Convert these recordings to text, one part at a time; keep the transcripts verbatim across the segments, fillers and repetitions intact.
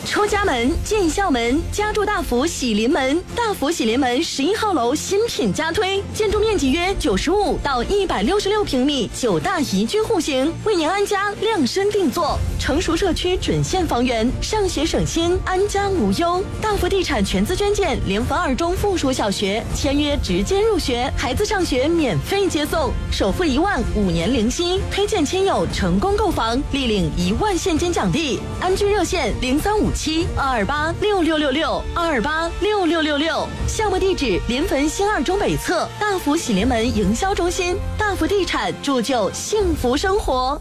出家门、进校门，家住大福喜临门。大福喜临门十一号楼新品加推，建筑面积约九十五到一百六十六平米，九大宜居户型，为您安家量身定做。成熟社区准现房源，上学省心，安家无忧。大福地产全资捐建联合二中附属小学，签约直接入学，孩子上学免费接送，首付一万，五年零息，推荐亲友成功购房，立领一万现金奖励。安居热线零三五七二二八六六六六二二八六六六六，项目地址临汾新二中北侧大福喜临门营销中心。大福地产铸就幸福生活。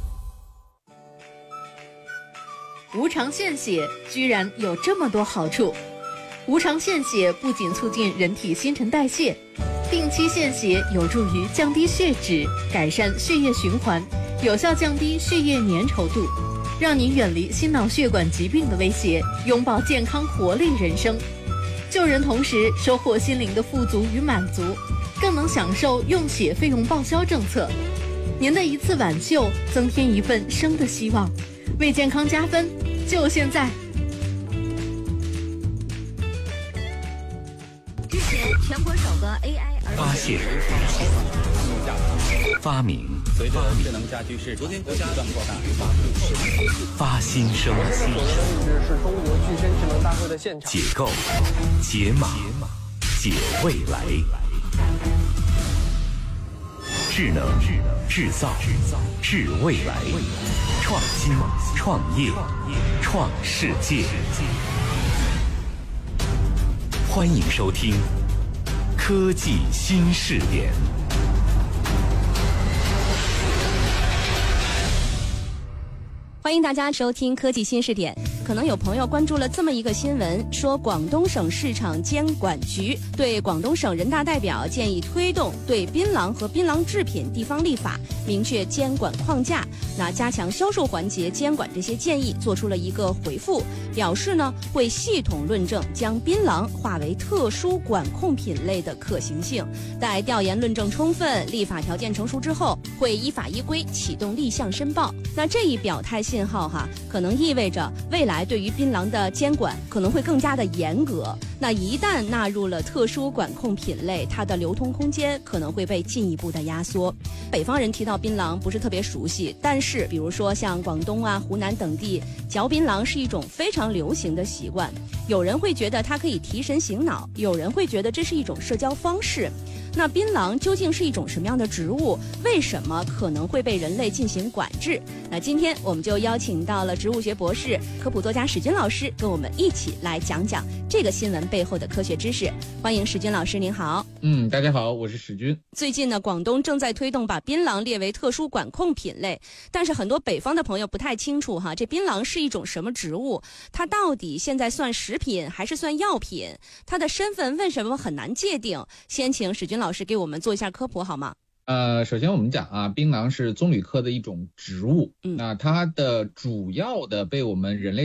无偿献血居然有这么多好处。无偿献血不仅促进人体新陈代谢，定期献血有助于降低血脂，改善血液循环，有效降低血液粘稠度，让你远离心脑血管疾病的威胁，拥抱健康活力人生。救人同时收获心灵的富足与满足，更能享受用血费用报销政策。您的一次挽救，增添一份生的希望，为健康加分，就现在！ 之前全国首个 A I 儿发现、发明、 随着智能家居市场不断扩大， 发新生、 是中国具身智能大会的现场。 解构、解码、解未来。智能、制造、制未来，创新、创业、创世界。欢迎收听科技新视点。 欢迎大家收听科技新视点。可能有朋友关注了这么一个新闻，说广东省市场监管局对广东省人大代表建议推动对槟榔和槟榔制品地方立法，明确监管框架，那加强销售环节监管这些建议做出了一个回复，表示呢会系统论证将槟榔划为特殊管控品类的可行性，待调研论证充分，立法条件成熟之后，会依法依规启动立项申报。那这一表态信号哈，可能意味着未来对于槟榔的监管可能会更加的严格。那一旦纳入了特殊管控品类，它的流通空间可能会被进一步的压缩。北方人提到槟榔不是特别熟悉，但是比如说像广东啊、湖南等地，嚼槟榔是一种非常流行的习惯。有人会觉得它可以提神醒脑，有人会觉得这是一种社交方式。那槟榔究竟是一种什么样的植物？为什么可能会被人类进行管制？那今天我们就邀请到了植物学博士、科普作家史军老师，跟我们一起来讲讲这个新闻背后的科学知识。欢迎史军老师，您好。 嗯，大家好，我是史军。 最近呢，广东正在推动把槟榔列为特殊管控品类，但是很多北方的朋友不太清楚哈，这槟榔是一种什么植物？它到底现在算食品还是算药品？它的身份为什么很难界定？先请史军老师给我们做一下科普好吗？ 呃，首先我们讲啊，槟榔是棕榈科的一种植物，嗯，那它的主要的被我们人类